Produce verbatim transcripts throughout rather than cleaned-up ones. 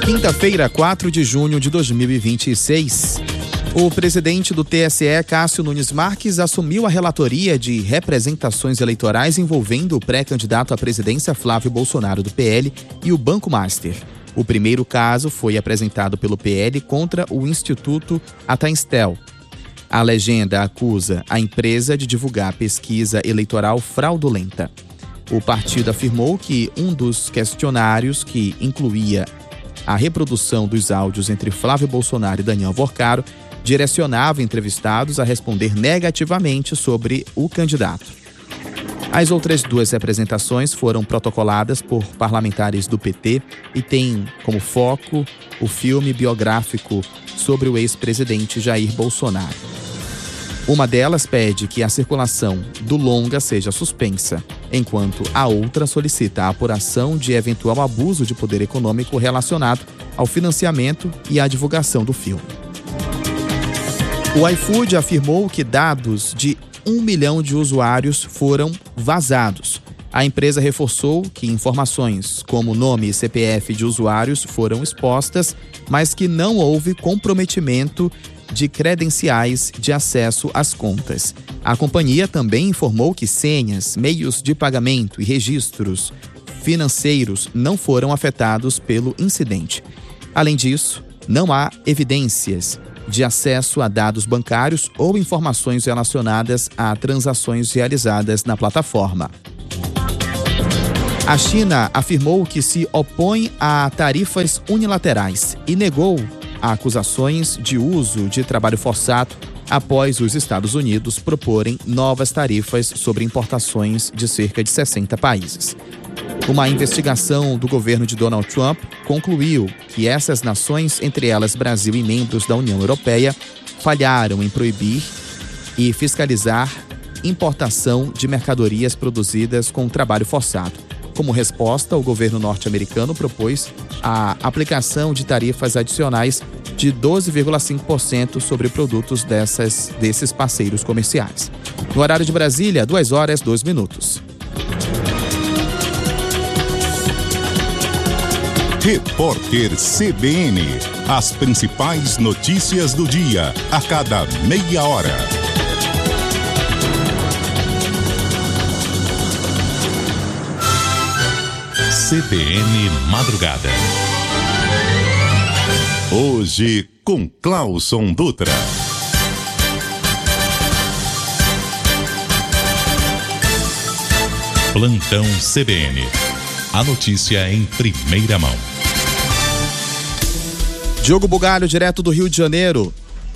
Quinta-feira, quatro de junho de dois mil e vinte e seis. O presidente do T S E, Cássio Nunes Marques, assumiu a relatoria de representações eleitorais envolvendo o pré-candidato à presidência Flávio Bolsonaro do P L e o Banco Master. O primeiro caso foi apresentado pelo P L contra o Instituto Atanstel. A legenda acusa a empresa de divulgar pesquisa eleitoral fraudulenta. O partido afirmou que um dos questionários, que incluía a reprodução dos áudios entre Flávio Bolsonaro e Daniel Vorcaro, direcionava entrevistados a responder negativamente sobre o candidato. As outras duas representações foram protocoladas por parlamentares do P T e têm como foco o filme biográfico sobre o ex-presidente Jair Bolsonaro. Uma delas pede que a circulação do longa seja suspensa, enquanto a outra solicita a apuração de eventual abuso de poder econômico relacionado ao financiamento e à divulgação do filme. O iFood afirmou que dados de um milhão de usuários foram vazados. A empresa reforçou que informações como nome e C P F de usuários foram expostas, mas que não houve comprometimento de credenciais de acesso às contas. A companhia também informou que senhas, meios de pagamento e registros financeiros não foram afetados pelo incidente. Além disso, não há evidências de acesso a dados bancários ou informações relacionadas a transações realizadas na plataforma. A China afirmou que se opõe a tarifas unilaterais e negou acusações de uso de trabalho forçado após os Estados Unidos proporem novas tarifas sobre importações de cerca de sessenta países. Uma investigação do governo de Donald Trump concluiu que essas nações, entre elas Brasil e membros da União Europeia, falharam em proibir e fiscalizar importação de mercadorias produzidas com trabalho forçado. Como resposta, o governo norte-americano propôs a aplicação de tarifas adicionais de doze vírgula cinco por cento sobre produtos dessas, desses parceiros comerciais. No horário de Brasília, duas horas, dois minutos. Repórter C B N. As principais notícias do dia, a cada meia hora. C B N Madrugada. Hoje com Clauson Dutra. Plantão C B N. A notícia em primeira mão. Diogo Bugalho, direto do Rio de Janeiro.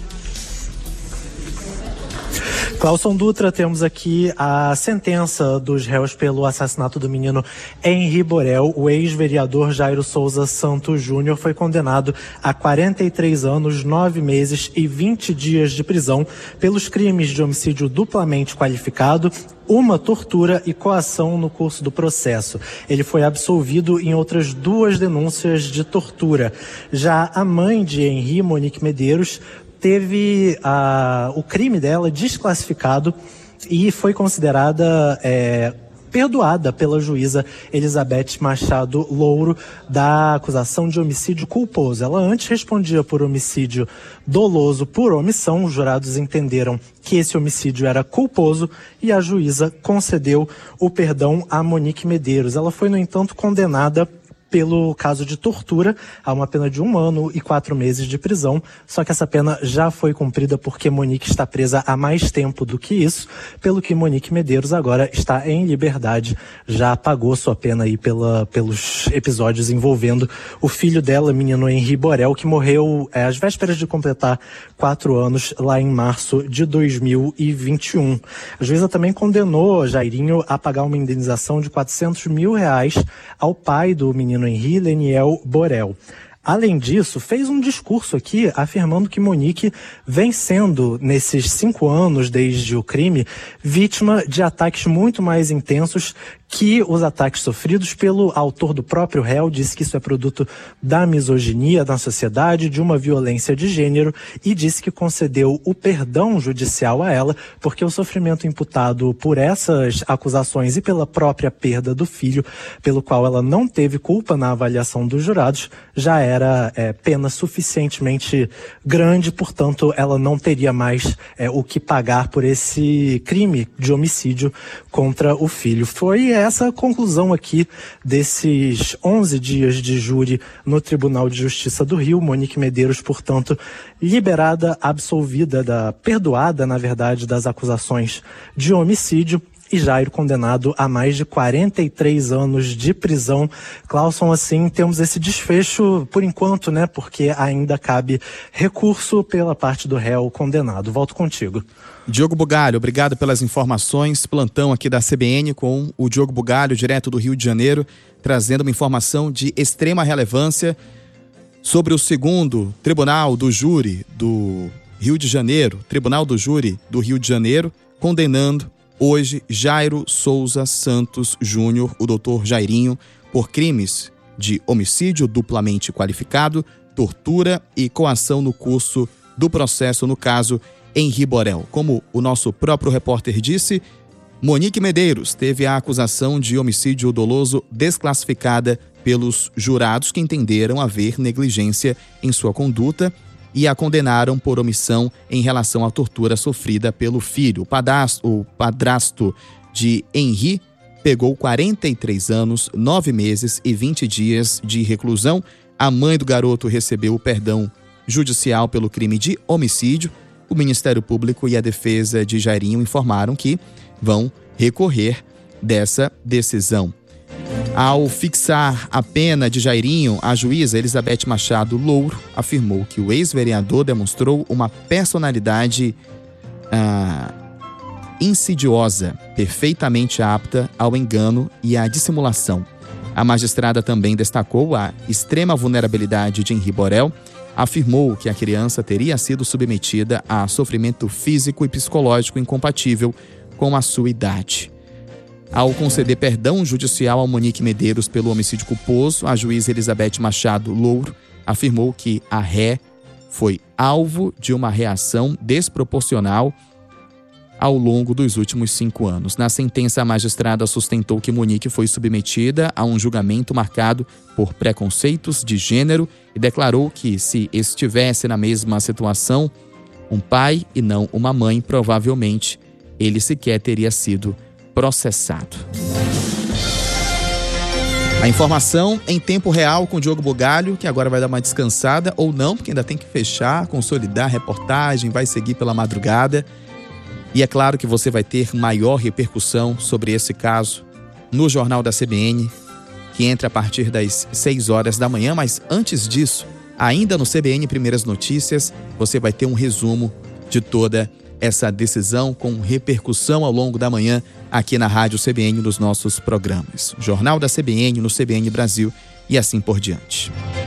Clauson Dutra, temos aqui a sentença dos réus pelo assassinato do menino Henri Borel. O ex-vereador Jairo Souza Santos Júnior foi condenado a quarenta e três anos, nove meses e vinte dias de prisão pelos crimes de homicídio duplamente qualificado, uma tortura e coação no curso do processo. Ele foi absolvido em outras duas denúncias de tortura. Já a mãe de Henri, Monique Medeiros, teve a, o crime dela desclassificado e foi considerada é, perdoada pela juíza Elizabeth Machado Louro da acusação de homicídio culposo. Ela antes respondia por homicídio doloso por omissão. Os jurados entenderam que esse homicídio era culposo e a juíza concedeu o perdão a Monique Medeiros. Ela foi, no entanto, condenada pelo caso de tortura a uma pena de um ano e quatro meses de prisão, só que essa pena já foi cumprida porque Monique está presa há mais tempo do que isso, pelo que Monique Medeiros agora está em liberdade, já pagou sua pena aí pela, pelos episódios envolvendo o filho dela, menino Henri Borel, que morreu é, às vésperas de completar quatro anos lá em março de dois mil e vinte e um. A juíza também condenou Jairinho a pagar uma indenização de quatrocentos mil reais ao pai do menino Henri, Leniel Borel. Além disso, fez um discurso aqui afirmando que Monique vem sendo, nesses cinco anos desde o crime, vítima de ataques muito mais intensos que os ataques sofridos pelo autor do próprio réu disse que isso é produto da misoginia da sociedade, de uma violência de gênero, e disse que concedeu o perdão judicial a ela, porque o sofrimento imputado por essas acusações e pela própria perda do filho, pelo qual ela não teve culpa na avaliação dos jurados, já era é, pena suficientemente grande, portanto ela não teria mais é, o que pagar por esse crime de homicídio contra o filho. Foi essa a conclusão aqui desses onze dias de júri no Tribunal de Justiça do Rio. Monique Medeiros, portanto, liberada, absolvida, da, perdoada, na verdade, das acusações de homicídio, e Jairo condenado a mais de quarenta e três anos de prisão. Clauson, assim, temos esse desfecho por enquanto, né? Porque ainda cabe recurso pela parte do réu condenado. Volto contigo. Diogo Bugalho, obrigado pelas informações. Plantão aqui da C B N com o Diogo Bugalho, direto do Rio de Janeiro, trazendo uma informação de extrema relevância sobre o segundo Tribunal do Júri do Rio de Janeiro, Tribunal do Júri do Rio de Janeiro, condenando hoje Jairo Souza Santos Júnior, o doutor Jairinho, por crimes de homicídio duplamente qualificado, tortura e coação no curso do processo, no caso Henri Borel. Como o nosso próprio repórter disse, Monique Medeiros teve a acusação de homicídio doloso desclassificada pelos jurados, que entenderam haver negligência em sua conduta e a condenaram por omissão em relação à tortura sofrida pelo filho. O padrasto, o padrasto de Henri pegou quarenta e três anos, nove meses e vinte dias de reclusão. A mãe do garoto recebeu o perdão judicial pelo crime de homicídio. O Ministério Público e a defesa de Jairinho informaram que vão recorrer dessa decisão. Ao fixar a pena de Jairinho, a juíza Elizabeth Machado Louro afirmou que o ex-vereador demonstrou uma personalidade ah, insidiosa, perfeitamente apta ao engano e à dissimulação. A magistrada também destacou a extrema vulnerabilidade de Henri Borel, afirmou que a criança teria sido submetida a sofrimento físico e psicológico incompatível com a sua idade. Ao conceder perdão judicial a Monique Medeiros pelo homicídio culposo, a juíza Elizabeth Machado Louro afirmou que a ré foi alvo de uma reação desproporcional ao longo dos últimos cinco anos. Na sentença, a magistrada sustentou que Monique foi submetida a um julgamento marcado por preconceitos de gênero e declarou que, se estivesse na mesma situação, um pai e não uma mãe, provavelmente ele sequer teria sido processado. A informação em tempo real com o Diogo Bugalho, que agora vai dar uma descansada, ou não, porque ainda tem que fechar, consolidar a reportagem, vai seguir pela madrugada. E é claro que você vai ter maior repercussão sobre esse caso no Jornal da C B N, que entra a partir das seis horas da manhã. Mas antes disso, ainda no C B N Primeiras Notícias, você vai ter um resumo de toda essa decisão com repercussão ao longo da manhã aqui na Rádio C B N nos nossos programas. Jornal da C B N, no C B N Brasil e assim por diante.